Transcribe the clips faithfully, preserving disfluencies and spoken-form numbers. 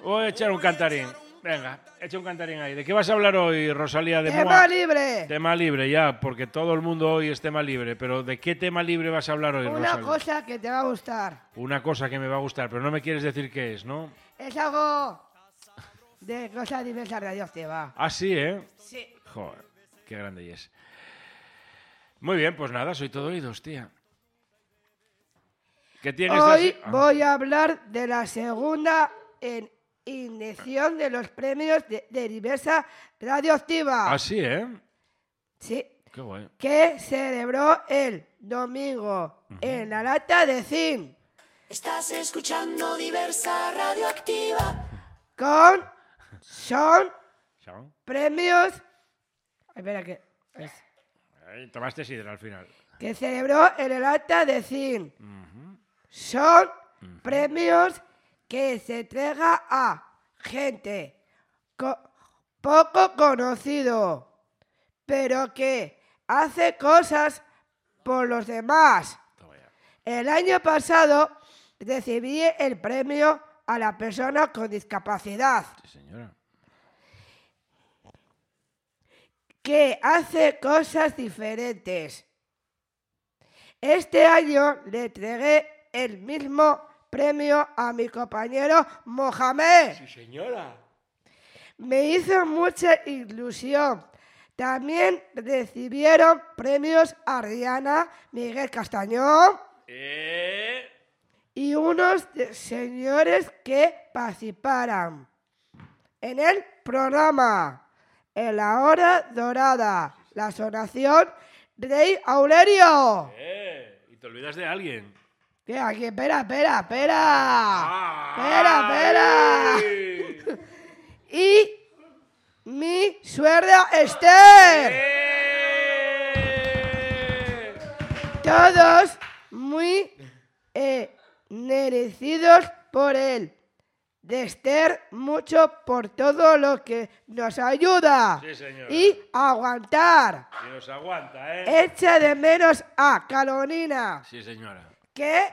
Voy a echar un cantarín. Venga, echa un cantarín ahí. ¿De qué vas a hablar hoy, Rosalía? De ¡Tema Moa? libre! Tema libre, ya, porque todo el mundo hoy es tema libre. Pero ¿de qué tema libre vas a hablar hoy, Una Rosalía? cosa que te va a gustar. Una cosa que me va a gustar, pero no me quieres decir qué es, ¿no? Es algo de cosas diversas radioactivas. Ah, sí, ¿eh? Sí. Joder, qué grande es. Muy bien, pues nada, soy todo oídos, tía. ¿Qué tienes? Hoy de... ah. voy a hablar de la segunda en inyección de los premios de, de diversa radioactiva. Ah, sí, ¿eh? Sí. Qué guay. Que celebró el domingo uh-huh. en la lata de zinc. Estás escuchando Diversa Radioactiva. Con son ¿Son? premios. Espera que. Es, Ahí tomaste sidra al final. que celebró en el alta de zinc. Uh-huh. Son uh-huh. premios que se entrega a gente co- poco conocido, pero que hace cosas por los demás. El año pasado recibí el premio a la persona con discapacidad. Sí, señora. Que hace cosas diferentes. Este año le entregué el mismo premio a mi compañero Mohamed. Sí, señora. Me hizo mucha ilusión. También recibieron premios Ariana, Miguel Castañón Eh... y unos señores que participaran en el programa En la Hora Dorada, la sonación Rey Aurelio. Eh, y te olvidas de alguien. ¿Qué? Aquí, espera, espera, espera. Ah, espera, espera. Y mi suegra Esther. ¡Eh! Todos muy eh, merecidos por él. De Esther, mucho por todo lo que nos ayuda. Sí, señora. Y aguantar. Y nos aguanta, ¿eh? Echa de menos a Carolina. Sí, señora. Que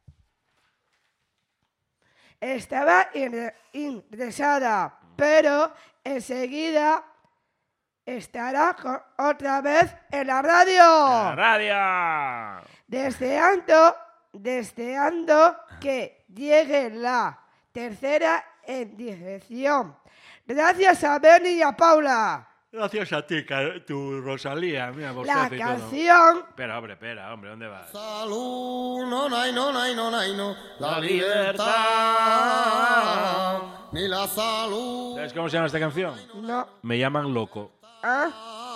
estaba in- ingresada, pero enseguida estará con- otra vez en la radio. ¡La radio! Deseando, deseando que llegue la tercera en dirección. Gracias a Bernie y a Paula. Gracias a ti, tu Rosalía. Mira, La bostezo y todo. canción Espera, hombre, espera, hombre, ¿dónde vas? Salud, no, no, no, no, no, no, no, la La libertad, ni la salud. ¿Sabes cómo se llama esta canción? no. Me llaman loco. ¿Ah?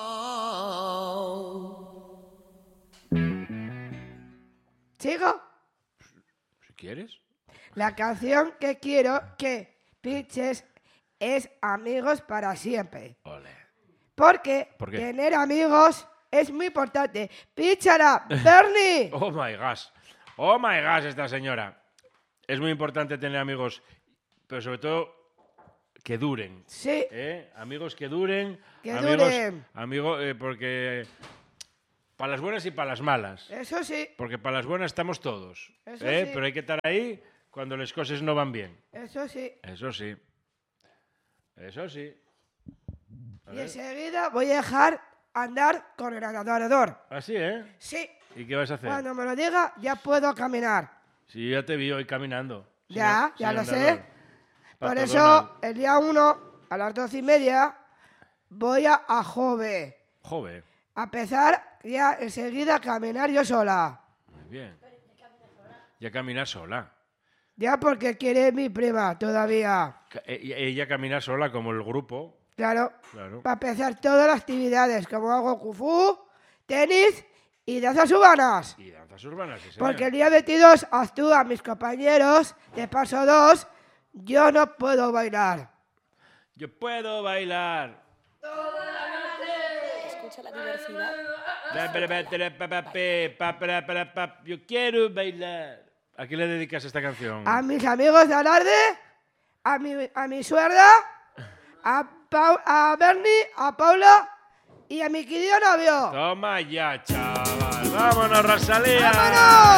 ¿Sigo? Si quieres. La canción que quiero que pinches es Amigos para siempre. Ole. Porque ¿Por qué? tener amigos es muy importante. ¡Píchala, Bernie! Oh my gosh. Oh my gosh, esta señora. Es muy importante tener amigos, pero sobre todo que duren. Sí, ¿Eh? Amigos que duren. Que amigos, duren. Amigos, eh, porque para las buenas y para las malas. eso sí, Porque para las buenas estamos todos. Eso ¿eh? sí. Pero hay que estar ahí cuando las cosas no van bien. eso sí. Eso sí. Eso sí. A Y ver. enseguida voy a dejar andar con el adorador. Así, ¿eh? Sí, ¿Y qué vas a hacer? cuando me lo diga ya puedo caminar. Sí, ya te vi hoy caminando. Ya, Sin- ya sin lo andador. sé. Por Pato eso, Donald. el día uno, a las doce y media, voy a, a Jove. Joder. A empezar ya enseguida a caminar yo sola. Muy bien. Ya camina sola. Ya porque quiere mi prima todavía. Ca- e- Ella camina sola como el grupo. Claro, Claro. para empezar todas las actividades, como hago kung fu, tenis y danzas urbanas. Y danzas urbanas, sí, señor. Porque el día veintidós actúan mis compañeros de paso dos, yo no puedo bailar. Yo puedo bailar. Escucha la diversidad. Yo quiero bailar. ¿A qué le dedicas esta canción? A mis amigos de Alarde, a mi, a mi suegra, a, Pau- a Bernie, a Paula y a mi querido novio. Toma ya, chaval. Vámonos, Rosalía. ¡Vámonos!